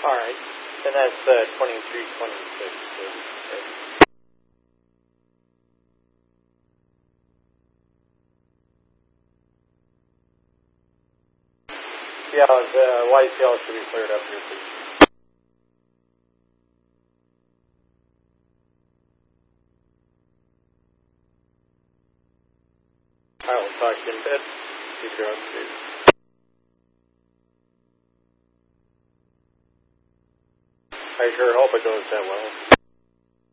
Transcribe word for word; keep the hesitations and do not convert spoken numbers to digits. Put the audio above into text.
All right. And that's uh, twenty-three twenty-six. Okay. Yeah, the Y C L should be cleared up here, please. I will talk to you in a bit. Keep your upstairs. I sure hope it goes that well.